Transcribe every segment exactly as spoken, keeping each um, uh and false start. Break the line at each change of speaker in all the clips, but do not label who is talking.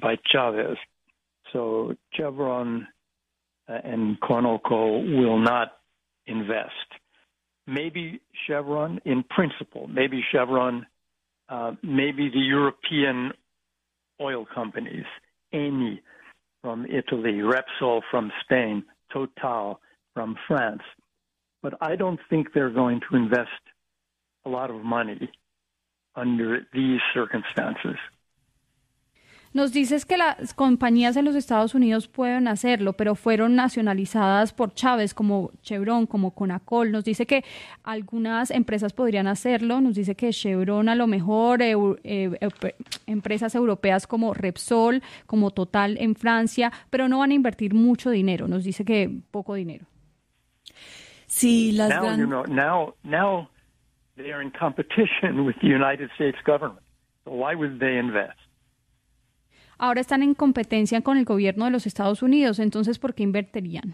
by Chavez. So Chevron uh, and Conoco will not invest. Maybe Chevron in principle, maybe Chevron, uh, maybe the European oil companies, Eni from Italy, Repsol from Spain, Total from France. But I don't think they're going to invest a lot of money under these circumstances.
Nos dices que las compañías en los Estados Unidos pueden hacerlo, pero fueron nacionalizadas por Chávez, como Chevron, como Conacol. Nos dice que algunas empresas podrían hacerlo. Nos dice que Chevron a lo mejor, eh, eh, eh, empresas europeas como Repsol, como Total en Francia, pero no van a invertir mucho dinero. Nos dice que poco dinero.
Sí, las
now,
gran...
you know, now, now they are in competition with the United States government. So why would they invest?
Ahora están en competencia con el gobierno de los Estados Unidos, entonces, ¿por qué invertirían?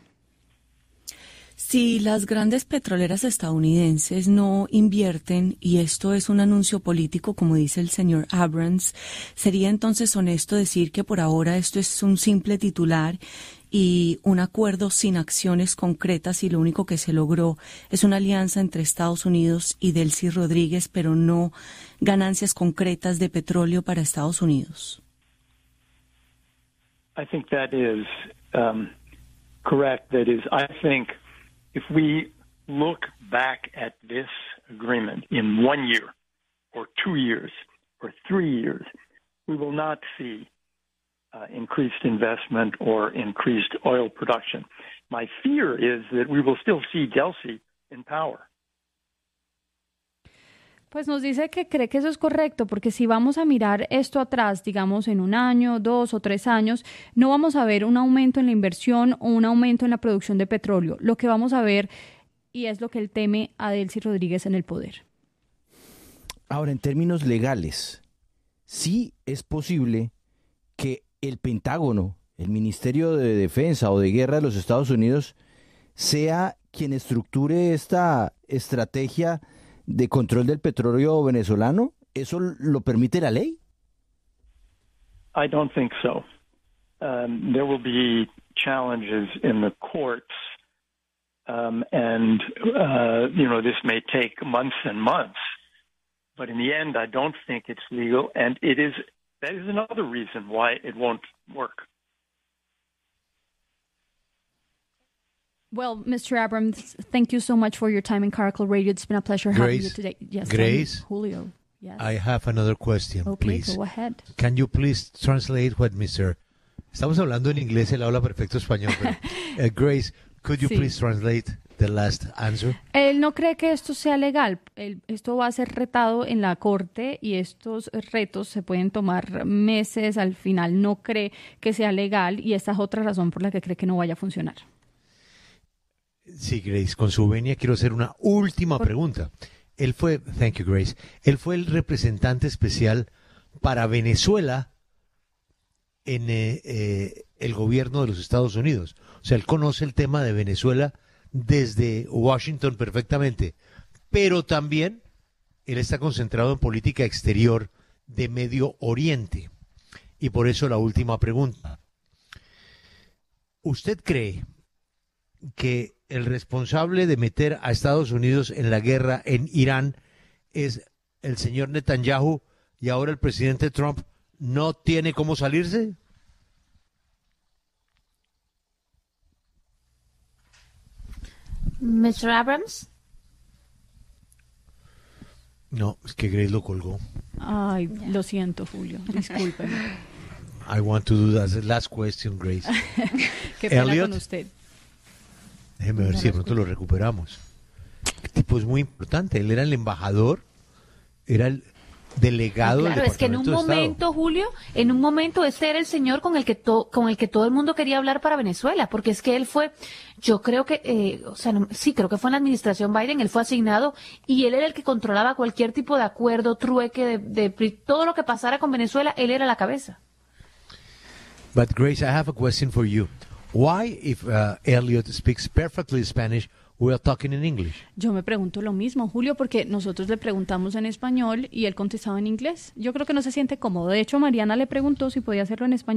Si las grandes petroleras estadounidenses no invierten, y esto es un anuncio político, como dice el señor Abrams, ¿sería entonces honesto decir que por ahora esto es un simple titular y un acuerdo sin acciones concretas y lo único que se logró es una alianza entre Estados Unidos y Delcy Rodríguez, pero no ganancias concretas de petróleo para Estados Unidos?
I think that is um, correct. That is, I think if we look back at this agreement in one year or two years or three years, we will not see uh, increased investment or increased oil production. My fear is that we will still see Delcy in power.
Pues nos dice que cree que eso es correcto, porque si vamos a mirar esto atrás, digamos en un año, dos o tres años, no vamos a ver un aumento en la inversión o un aumento en la producción de petróleo. Lo que vamos a ver, y es lo que él teme, a Delcy Rodríguez en el poder.
Ahora, en términos legales, sí es posible que el Pentágono, el Ministerio de Defensa o de Guerra de los Estados Unidos, sea quien estructure esta estrategia de control del petróleo venezolano. ¿Eso lo permite la ley?
I don't think so. Um, there will be challenges in the courts, um, and uh, you know, this may take months and months. But in the end, I don't think it's legal, and it is. That is another reason why it won't work.
Well, Mister Abrams, thank you so much for your time in Caracol Radio. It's been a pleasure
Grace,
having you today. Yes,
Grace,
Julio. Yes.
I have another question,
okay,
please.
Go ahead.
Can you please translate what Mister Estamos hablando en inglés, él habla perfecto español, pero uh, Grace, could you
sí.
please translate the last answer?
Él no cree que esto sea legal. Él, esto va a ser retado en la corte y estos retos se pueden tomar meses. Al final no cree que sea legal y esta es otra razón por la que cree que no vaya a funcionar.
Sí, Grace, con su venia quiero hacer una última Por... pregunta. Él fue, thank you, Grace, él fue el representante especial para Venezuela en eh, eh, el gobierno de los Estados Unidos. O sea, él conoce el tema de Venezuela desde Washington perfectamente, pero también él está concentrado en política exterior de Medio Oriente. Y por eso la última pregunta. ¿Usted cree que el responsable de meter a Estados Unidos en la guerra en Irán es el señor Netanyahu y ahora el presidente Trump no tiene cómo salirse?
mister Abrams?
No, es que Grace lo colgó.
Ay, lo siento, Julio, discúlpeme.
I want to do that. Last question, Grace.
Qué pena
Elliot,
con usted.
Déjeme ver no si de pronto lo recuperamos. El tipo es muy importante. Él era el embajador, era el delegado.
Claro,
del
es que en un
Departamento de
momento,
Estado.
Julio, en un momento este era el señor con el que to, con el que todo el mundo quería hablar para Venezuela, porque es que él fue, yo creo que, eh, o sea, no, sí, creo que fue en la administración Biden, él fue asignado y él era el que controlaba cualquier tipo de acuerdo, trueque, de, de, de todo lo que pasara con Venezuela, él era la cabeza.
But Grace, I have a question for you. Why, if uh, Elliot speaks perfectly Spanish, we are talking in English?
Yo me pregunto lo mismo, Julio, porque nosotros le preguntamos en español y él contestaba en inglés. Yo creo que no se siente cómodo. De hecho, Mariana le preguntó si podía hacerlo en español.